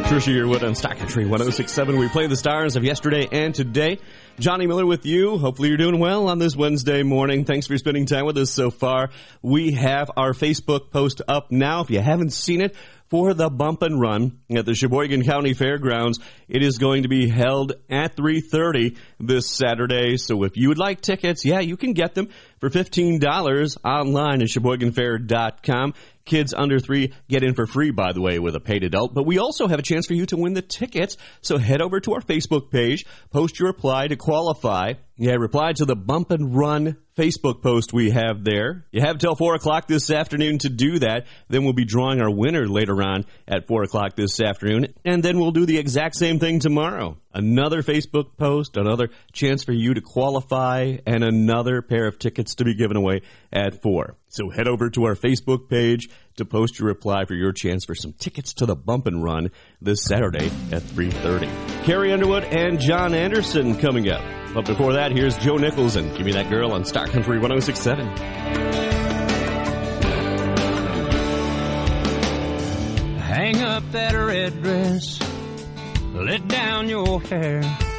Trisha Yearwood on Star Country 106.7. We play the stars of yesterday and today. Johnny Miller with you. Hopefully you're doing well on this Wednesday morning. Thanks for spending time with us so far. We have our Facebook post up now. If you haven't seen it, for the Bump and Run at the Sheboygan County Fairgrounds. It is going to be held at 3:30 this Saturday. So if you would like tickets, you can get them for $15 online at SheboyganFair.com. Kids under 3 get in for free, by the way, with a paid adult. But we also have a chance for you to win the tickets. So head over to our Facebook page, post your reply to qualify. Reply to the Bump and Run Facebook post we have there. You have till 4 o'clock this afternoon to do that. Then we'll be drawing our winner later on at 4 o'clock this afternoon. And then we'll do the exact same thing tomorrow. Another Facebook post, another chance for you to qualify, and another pair of tickets to be given away at 4. So head over to our Facebook page to post your reply for your chance for some tickets to the Bump and Run this Saturday at 3:30. Carrie Underwood and John Anderson coming up. But before that, here's Joe Nichols and Give Me That Girl on Star Country 106.7. Hang up that red dress, let down your hair.